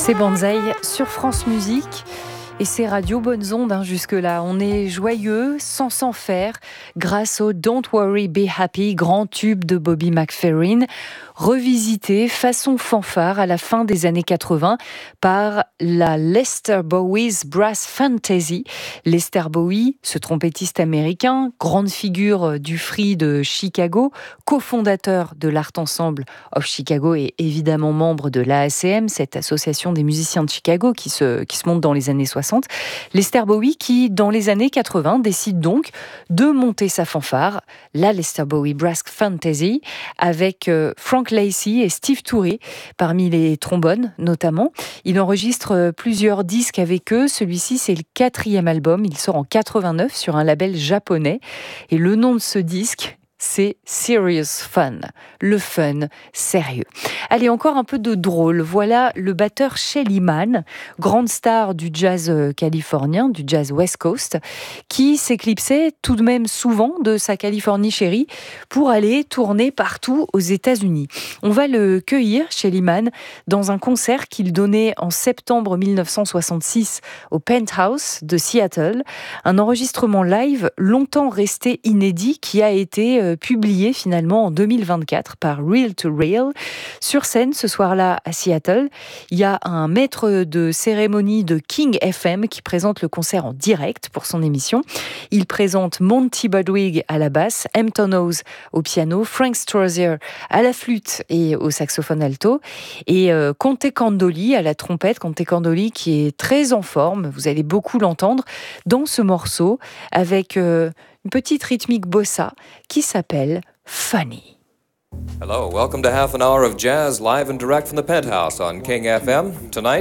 C'est Banzai sur France Musique. Et c'est Radio Bonnes Ondes jusque-là. On est joyeux, sans s'en faire, grâce au Don't Worry Be Happy, grand tube de Bobby McFerrin, revisité façon fanfare à la fin des années 80 par la Lester Bowie's Brass Fantasy. Lester Bowie, ce trompettiste américain, grande figure du free de Chicago, cofondateur de l'Art Ensemble of Chicago et évidemment membre de l'AACM, cette association des musiciens de Chicago qui se monte dans les années 60. Lester Bowie qui, dans les années 80, décide donc de monter sa fanfare, la Lester Bowie Brass Fantasy, avec Frank Lacey et Steve Touré, parmi les trombones notamment. Il enregistre plusieurs disques avec eux. Celui-ci, c'est le 4e album. Il sort en 89 sur un label japonais. Et le nom de ce disque, c'est Serious Fun, le fun sérieux. Allez, encore un peu de drôle. Voilà le batteur Shelly Manne, grande star du jazz californien, du jazz West Coast, qui s'éclipsait tout de même souvent de sa Californie chérie pour aller tourner partout aux États-Unis. On va le cueillir, Shelly Manne, dans un concert qu'il donnait en septembre 1966 au Penthouse de Seattle, un enregistrement live longtemps resté inédit qui a été publié finalement en 2024 par Reel to Reel. Sur scène, ce soir-là à Seattle, il y a un maître de cérémonie de King FM qui présente le concert en direct pour son émission. Il présente Monty Budwig à la basse, Hampton Hawes au piano, Frank Strozier à la flûte et au saxophone alto et Conte Candoli à la trompette. Conte Candoli qui est très en forme, vous allez beaucoup l'entendre dans ce morceau avec une petite rythmique bossa qui s'appelle Funny. Hello, welcome to half an hour of jazz live and direct from the Penthouse on King FM. Tonight,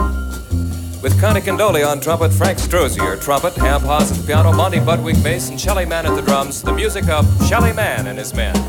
with Conte Candoli on trumpet, Frank Strozier trumpet, Hamp Haas at the piano, Monty Budwig bass, and Shelly Manne at the drums, the music of Shelly Manne and his men.